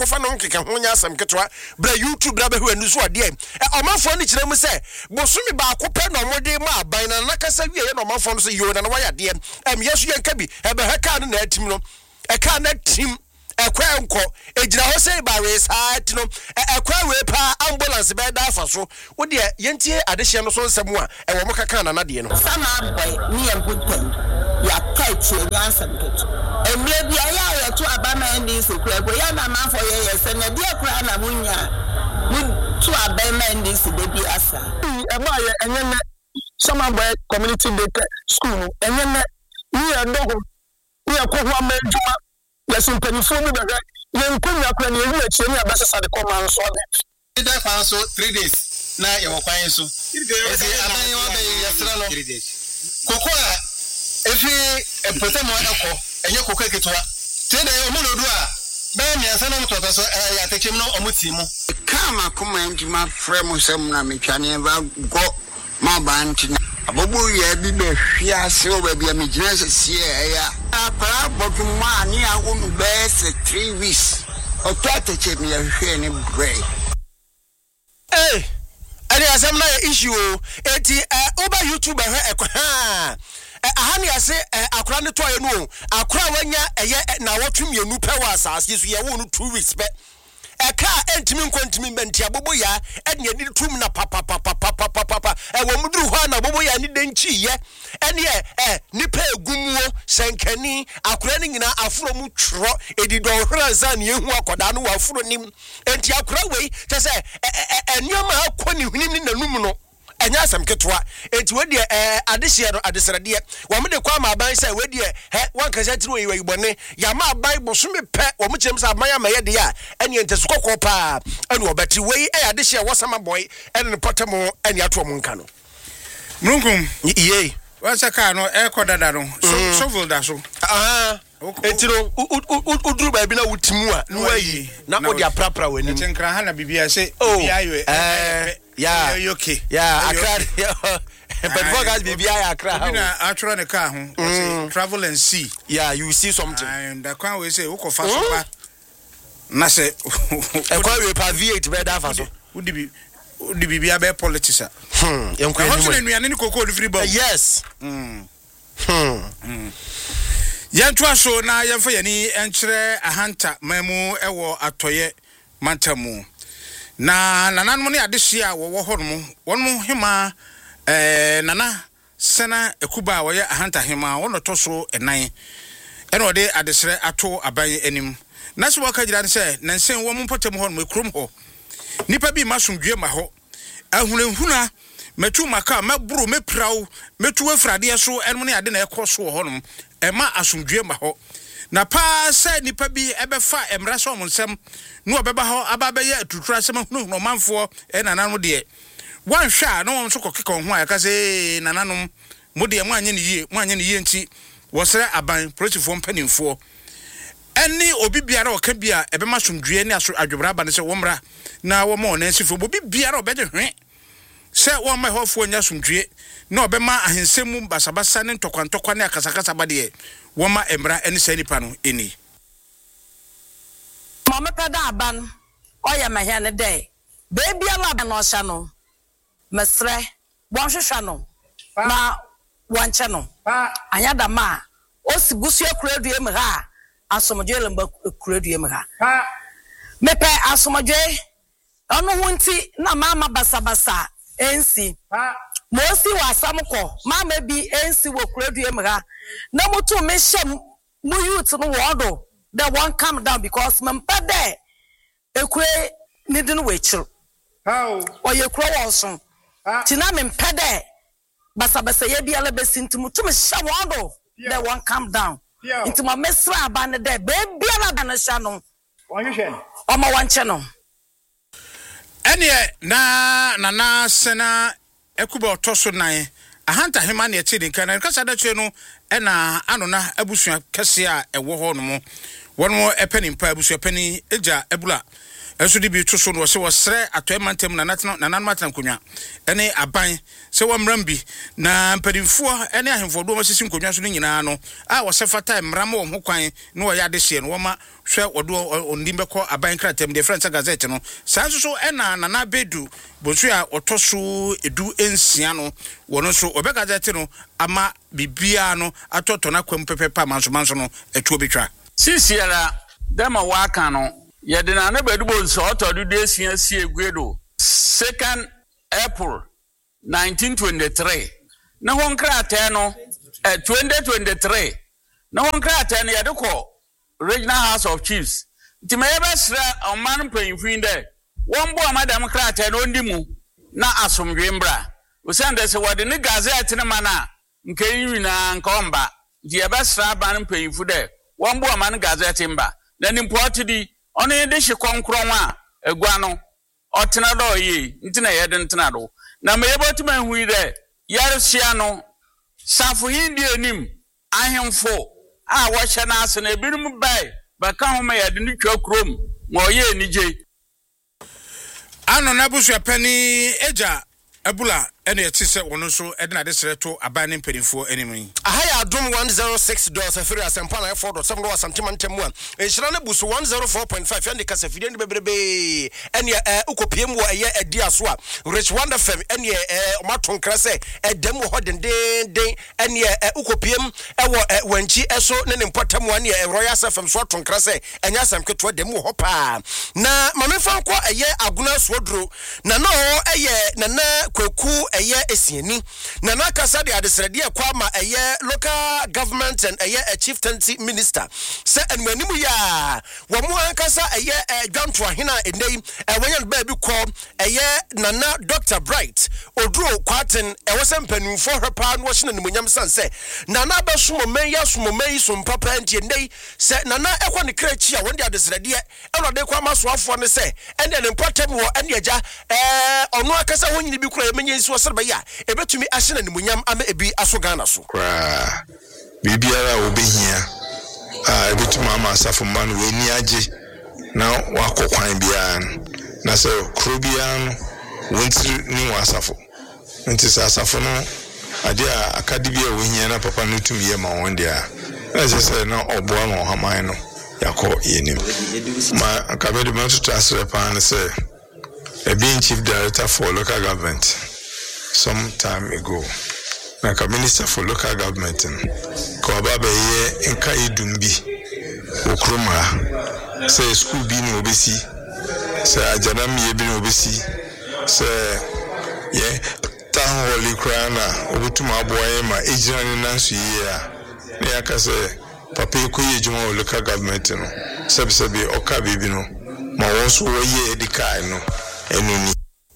kofa no nkeke ho nya asem ketwa bra YouTube bra behu anu so ade omafo ni kire mu se bosumi ba akopɛ no mode ma aban na nakasa wie ye no omafo no so yo na waya de yesu yenka bi ebe heka no na atim no eka na tim ekwa enko ejira ho sei ba we saat no ekwa we pa ambulance be da afa so wo de yentie adehye no so nsɛm a ɛwɔ mo kaka na de no sama boy ni emputem ya catch nyansam ketu emre bia ya to abama ndi sekura go ya na manfo ye se na dia kura na munya to abama ndi se bebi asa eba ye enye sama boy community day school enye ni adogo ni akoko amaduma yasin penifo mi bega yen konya kura ni ewu achi ni abasasa de command so de that fan so 3 days na ye wokwan so ezi adan yo be yesra no 3 days kokoa efi epotemo ekọ enye kokoa ketwa tede yo mo lodu a be miansa na mtoto so ya tekem no omutimu kama kuma ndima frame sem na metwane ba go ma banti abobu ye bi be hwia se o ba bia megina se ya akara bodu ma ni agunu be se 3 weeks o tata che mi hwe ni break ani asem na issue eti oba YouTube ha ahani ase akura ne toye no akura wanya eye na wotwem yenu pe wa asase so ye wo no 2 weeks be eka entimi nkontimi benti abobo ya ene ni tum na papa wo muduru ho na abobo ya ni denchi ye ene nipa egumuo senkani akura ni nyina afuro mu twro edido hranza ne ehu akoda no afuro nim enti akura wei tese enioma akoni hunim ni nanum no enya asem ketwa enti we de adehye no adesrade wo me de kwa ma aban sai we de wanka sha tiri we ibone ya ma bible so me pe wo me chem sa aban amaye de ya ene ente sokoko pa ene obati we adehye wo sama boy ene potamo ene ato mo nka no mrunkum iye wasa ka no dada no so shovel da so etiro uduru ba bi na wutimu a no ayi na odi aprapra wani chenkra ha na bibia se bibia yo yeah okay yeah akra but for guys bibia ya akra ha na atro ne ka ho travel and see yeah you see something and the quan we say wo ko fa so ba na se ekwa we pa V8 be da fa so udi bibia be politics yenko ni nuane ni koko di free ball yes yantua so na yemfa yani enkyere ahanta mamu ewo atoye mantamu na nananom ne adehye a wo ho no wonmo hema nana sena ekuba wo ye ahanta hema wono to so enan ene ode adesere ato aban anim na so waka gira se nansen wo mo potem ho no ekrom ho nipa bi masomdwe ma ho ahunahuna metu maka meburu mepraw metu afrade so enmo ne ade na ekoso ho no ema asomdwe ma ho na pa sa nipa bi ebefa emra so monsem no obeba ho ababe ya tutura sem hunu no manfo nananom de wanhwa no won so kokeka ho aka se nananom mo de mo anye ne yie nti wosere aban politifo mpanimfo eni obi biara oka bia ebema somdwe ne aso adwobra aba ne se womra na wo mo na sifo obi biara obede hwe se wo ma hofo nya somdwe na obema ahensemu basabasa ne ntokwa ne akasakasa bade wo ma emra eni se nipa no eni mama kada aban oya mahia ne dey baby ala no sha no mesre won hwehwa no na wanche no anya da ma osigusu akuradue me ha asomdwe lamba akuradue me ha mepe asomdwe ono hunti na mama basabasa ensi mosi wasamko mama bi ensi wo akuradue me ha na mutu me shem mu youth no wodo they won't come down because mempade ekure nidin wechiru how oyekuro wonso tina mempade basabasa ye bia la besintimu to me sha wodo they won't come down into my mesra abane there baby ala na sha no wonhwe omo wanche no ene na sena ekuba otoso nan ahanta hema ne echi din kana kasa da tue no ena anona abusua kese a ewo ho no mo won mo epani mpa abusua pani eja ebula Eso di bi to so no se wo sre atoemantem na nanmatam konwa ene aban se wo mrambi na mpadimfo ene ahemfo do masisi konwa so nyina no a wo se fata mram wo ho kwan no wo ya de hye no wo ma hwe wodo ondi beko aban kratem de friends gazette no sanso so ena nana bedu bosu a otoso edu ensia no wono so obe gazette no ama bibia no atoto na kwam pepepa manso no etuo betwa sisiara dema waka no yedina na bedu bonso otodu de sia si egwedo 2nd April 1923 na honkrate no 2023 na honkrate no yedeko Regional House of Chiefs timayebesra oman panfin de wonbo amadam krate no ndimu na asomdwe mbra usande se wode ne gazette ne mana nkeyi na nkomba diebesra ban panfu de wonbo aman gazette mba na nimport di ono yede hye konkron a egua no otena do yi ntina yede ntina do na meyebotima hu de yarsia no safu hindi enim ahemfo a wo hye na ase na ebirum bai baka homa yede ni twa krom mo ye enije ano na busu apani eja abula ene yetise wono so edna de sreto abane mpedifo enimi ahaya adom 106 dollars afiri asempa na 4.7 dollars santima ntemu a ehira na busu 104.5 yande kasa fide ndi bebrebe ene ukopiem wo eye edi aso a rich wonder fam ene omatonkra se edem wo hodenden ene ukopiem ewo wanchi eso ne mpotemu ane royal fm so tonkra se enya samketo dem wo hopa na mamefa ko eye aguna suodro na no eye nana kwaku eye esiani na nakasa de adesrede kwa ma eye local government and eye chieftaincy minister se enwanimu ya wo mu ankasa eye dwanto ahena endei wenyan ba bi ko eye nana Dr. Bright oduro kwaten ewose mpanimfo hwepa no hye namunyam sanse nana ba sumomen ya sumomen sumpapa ntie endei se nana ekwa ne krachi a wonde adesrede enode kwa masoafo ne se ende ne mpatam wo ende agya ono akasa honyini bi kura emenye nsi wasreba ya ebetumi ahye namunyam ama ebi aso Ghana so kra bibiara obehia ebetumi ama asafo man we ni age na wakokwan bia na se krobia no wontiri ni wasafo nti sa asafo no ade a akadibia wohia na papa no tumi ye ma wonde a na se na oboa ma haman no yakọ yenim ma akabedu ma tutu asre pa na se being chief director for local government some time ago like a minister for local government ko baba ye nka idumbi okroma say school bi no obesi say ajanam ye bi no obesi say ye town hall krana obutuma aboye ma ejira ni nansu ye a na yakase papa ko ye juma local government no sebi oka bibi no ma wonso wo ye edikai no enuni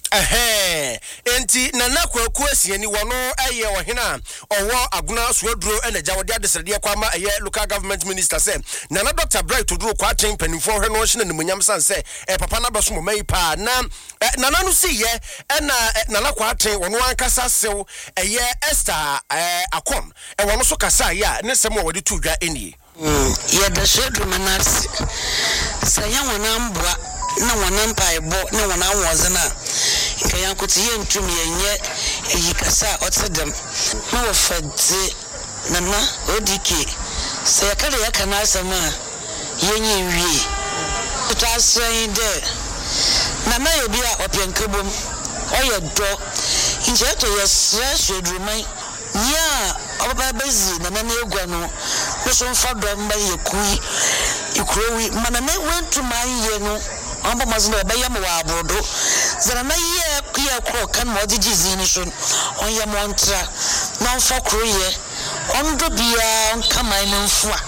enti nana kwaku asiani wono eye ohena owo aguna suaduro enagya wode adesrede kwa ma eye local government minister se nana Dr. Bright oduro kwa chen panimfo hwe no hye namunyam sanse papa na baso momai pa na nana no si ye na nana kwa chen wono ankasa sew eye Esther akom wono so kasa ya ne sem wode tudwa eni ye da shedu manasi sayan wona mbwa na wona mpaebo na wona wozena kaya kuti ye ntumi yenye yikasa otsedem na wofadze nana odike se yakale yakana sama yenye wie utasen de nana yobia openkebom oyedo injeto yesra shedruman nya obaba bezi nana na egwa no so mfa dom ba yekui ikrowi manana wentu maye no amba mazino bayam wa abrodo zana na ye kro kan mo digizi ni so onye montra na mfa kroye ondo bia nkama ni mfua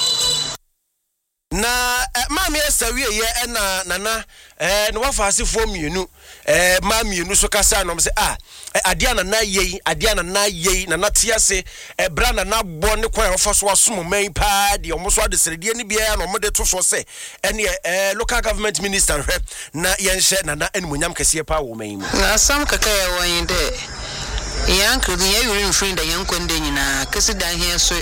na mami esawie ye na nana no wafase fo mienu mami enu so kasa no mse adia na yei na natiase bra na bo ne kwa ofa so asom man pa de omoso adesrede ni bia na omode to so se ene local government minister hwe na yenhye nana enmunyam kase pa wo man na sam kaka ya won de yanku de yuri mfrin da yankonde nyina kase dan he so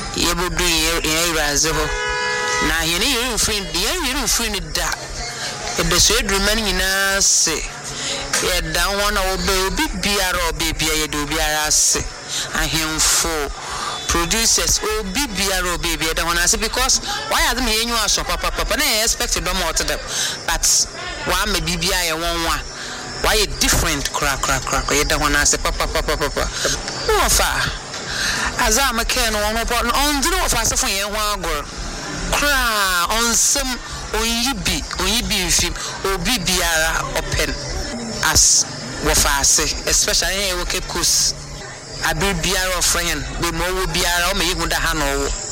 yebodu ye iraze ho na yene yuri mfrin da the Sweden money na se ye down one obi biara obi ye do biara se ahemfo producers obi biara obi da one ase because why are them here so papa na expect them out to them but wa me bibia ye won why different crack ye da one ase papa no fa azama ken won on do no fa se fun ye ho agor kra on some oyibi film obi biara open as wofase especially here we Cape Coast abi biara of friend be mo wo biara o me yihu da ha no wo